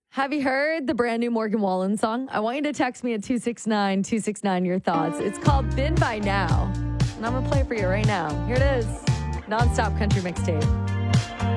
Have you heard the brand new Morgan Wallen song? I want you to text me at 269-269 your thoughts. It's called Been By Now. And I'm going to play it for you right now. Here it is. Non-stop country mixtape.